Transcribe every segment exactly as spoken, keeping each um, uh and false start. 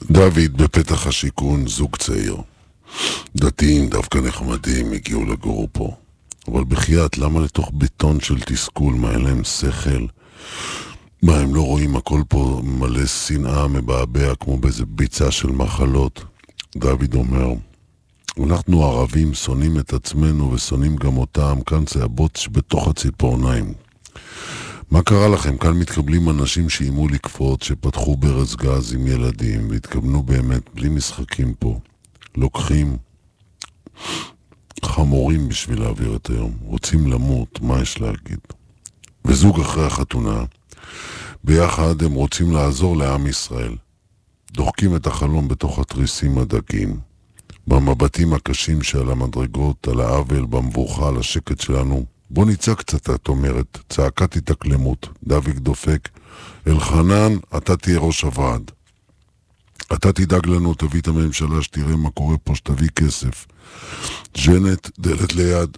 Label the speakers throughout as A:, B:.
A: דוד בפתח השיכון, זוג צעיר. דתיים, דווקא נחמדים, הגיעו לגור פה. אבל בחייאת, למה לתוך בטון של תסכול? מה, אין להם שכל? מה, הם לא רואים הכל פה מלא שנאה מבעבע כמו באיזה ביצה של מחלות? דוד אומר, אנחנו ערבים שונאים את עצמנו ושונאים גם אותם, כאן זה הבוץ שבתוך הציפורניים. מה קרה לכם? כאן מתקבלים אנשים שאימו לקפוץ, שפתחו ברז גז עם ילדים, והתכוונו באמת, בלי משחקים פה. לוקחים חמורים בשביל להעביר את היום. רוצים למות, מה יש להגיד? וזוג אחרי החתונה, ביחד הם רוצים לעזור לעם ישראל. דוחקים את החלום בתוך התריסים הדקים. במבטים הקשים שעל המדרגות, על העוול, במבוכה, על השקט שלנו. בוא ניצא קצת, את אומרת, צעקת התאקלמות. דוד דופק, אלחנן, אתה תהיה ראש הוועד. אתה תדאג לנו, תביא את הממשלה, שתראה מה קורה פה, שתביא כסף. ג'נט, דלת ליד,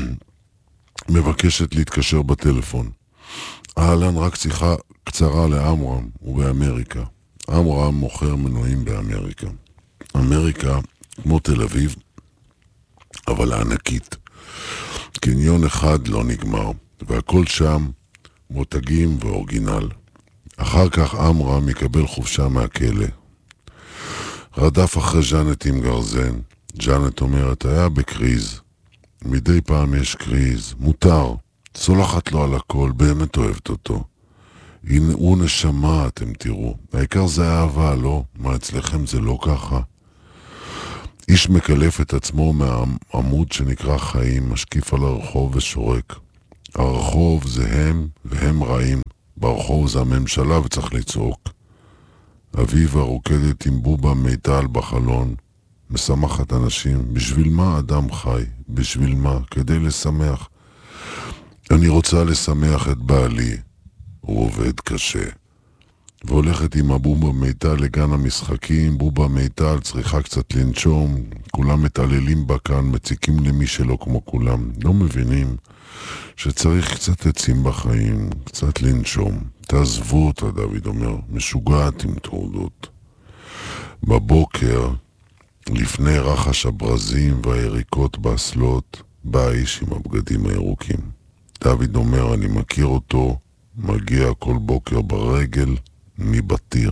A: מבקשת להתקשר בטלפון. אהלן, רק שיחה קצרה לאמרם, הוא באמריקה. אמרם מוכר מנועים באמריקה. אמריקה, כמו תל אביב, אבל הענקית. קניון אחד לא נגמר, והכל שם מותגים ואורגינל. אחר כך אמרה מקבל חופשה מהכלא. רדף אחרי ג'אנט עם גרזן. ג'אנט אומרת, היה בקריז. מדי פעם יש קריז, מותר. סולחת לו על הכל, באמת אוהבת אותו. הנה הוא נשמה, אתם תראו. העיקר זה אהבה, לא? מה אצלכם זה לא ככה? איש מקלף את עצמו מהעמוד שנקרא חיים, משקיף על הרחוב ושורק. הרחוב זה הם והם רעים. ברחוב זה הממשלה וצריך לצעוק. אביבה רוקדת עם בובה מיטל בחלון, משמחת אנשים. בשביל מה אדם חי? בשביל מה? כדי לשמח. אני רוצה לשמח את בעלי. הוא עובד קשה. והולכת עם הבובה מיטל לגן המשחקים. בובה מיטל צריכה קצת לנשום. כולם מתעללים בה כאן, מציקים למי שלא כמו כולם. לא מבינים שצריך קצת עצים בחיים, קצת לנשום. תעזבו אותה, דוד אומר, משוגעת עם תעודות. בבוקר, לפני רחש הברזים והיריקות באסלות, בא האיש עם הבגדים הירוקים. דוד אומר, אני מכיר אותו, מגיע כל בוקר ברגל מבטיר.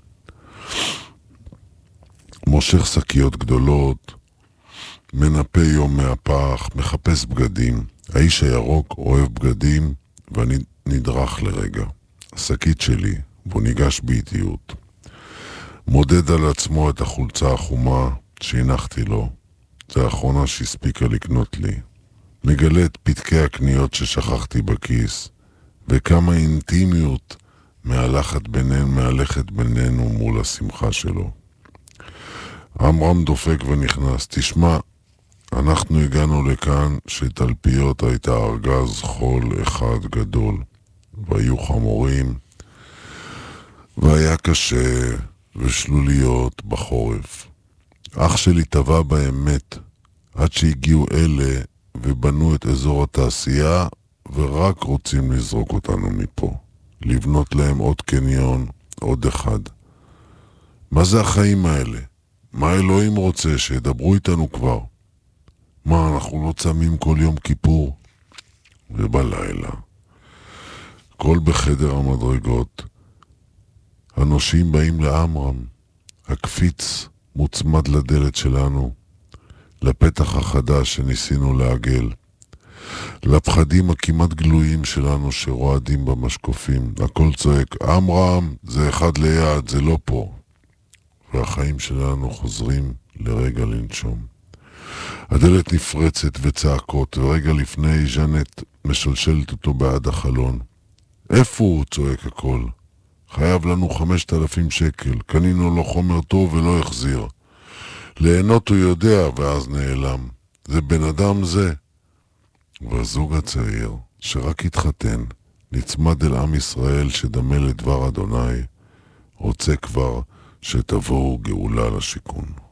A: מושך שקיות גדולות, מנפה יום מהפח, מחפש בגדים. האיש הירוק אוהב בגדים ואני נדרך לרגע. השקית שלי, בו ניגש באיטיות. מודד על עצמו את החולצה החומה שהנחתי לו. זה האחרונה שהספיקה לקנות לי. מגלה את פתקי הקניות ששכחתי בכיס, וכמה אינטימיות מהלכת בינינו, מהלכת בינינו מול השמחה שלו. אמרם דופק ונכנס. תשמע, אנחנו הגענו לכאן שתלפיות הייתה ארגז חול אחד גדול, והיו חמורים, והיה קשה, ושלוליות בחורף. אח שלי טבע באמת, עד שהגיעו אלה ובנו את אזור התעשייה, ורק רוצים לזרוק אותנו מפה. לבנות להם עוד קניון, עוד אחד. מה זה החיים האלה? מה אלוהים רוצה? שידברו איתנו כבר. מה, אנחנו לא צמים כל יום כיפור? ובלילה. כל בחדר המדרגות. הנושים באים לאמרם. הקפיץ מוצמד לדלת שלנו. לפתח החדש שניסינו לעגל. לפחדים הכמעט גלויים שלנו שרועדים במשקופים. הכל צועק, אמרם, זה אחד ליד, זה לא פה. והחיים שלנו חוזרים לרגע לנשום. הדלת נפרצת וצעקות, ורגע לפני ז'נט משלשלת אותו בעד החלון. איפה הוא? צועק הכל. חייב לנו חמשת אלפים שקל, קנינו לו חומר טוב ולא החזיר. ליהנות הוא יודע, ואז נעלם. זה בן אדם זה. והזוג הצעיר, שרק התחתן, נצמד אל עם ישראל שדמה לדבר אדוני, רוצה כבר שתבואו גאולה לשיכון.